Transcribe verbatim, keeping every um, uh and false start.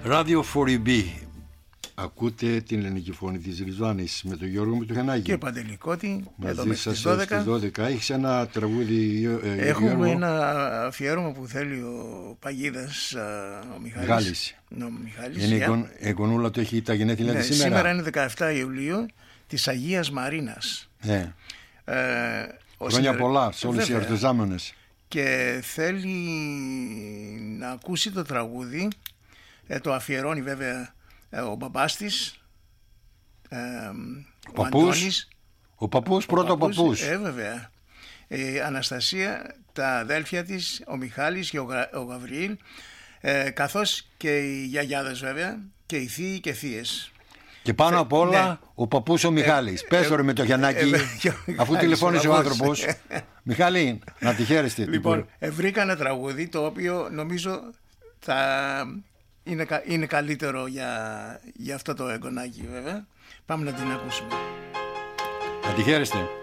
Radio φορ ι μπι. Ακούτε την ελληνική φωνή της Ριζβάνης με τον Γιώργο Μητροχιανάκη και Παντελικώτη. Μαζί σας στις δώδεκα. Έχεις ένα τραγούδι, ε, Έχουμε Γιώργο? ένα αφιέρωμα που θέλει ο Παγίδας, ο Μιχάλης. Μιχάλης. Ναι, ο Μιχάλης. Είναι η γον, γονούλα του, έχει τα γενέθλια ναι, της σήμερα. Σήμερα είναι δεκαεφτά Ιουλίου της Αγίας Μαρίνας. Ναι. Ε, Χρόνια συνεργ... πολλά σε όλες οι εορταζόμενες. Και θέλει να ακούσει το τραγούδι, ε, το αφιερώνει βέβαια ε, ο μπαμπάς της, ε, ο, ο παππούς, Αντώνης, ο παππούς, πρώτο παππούς, παππούς. Ε, βέβαια. Ε, Αναστασία, τα αδέλφια της, ο Μιχάλης και ο, Γρα, ο Γαβριήλ, ε, καθώς και οι γιαγιάδες βέβαια, και οι θείοι και θείες. Και πάνω απ' όλα ναι. ο παππούς ο Μιχάλης. Ε, Πες το ρε με το Γιαννάκη, ε, ε, αφού τηλεφώνησε ο, ο άνθρωπος. Μιχάλη, να τη χαίρεστε. Λοιπόν, ε, βρήκα ένα τραγούδι το οποίο νομίζω θα είναι, είναι καλύτερο για, για αυτό το εγγονάκι βέβαια. Πάμε να την ακούσουμε. Να τη χαίρεστε.